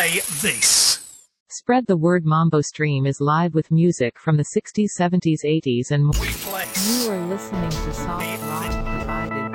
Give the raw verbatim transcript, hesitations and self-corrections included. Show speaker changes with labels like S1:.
S1: play this.
S2: Spread the word. Mambo Stream is live with music from the sixties, seventies, eighties and more.
S1: We place.
S3: You are listening to Soft Rock Provider.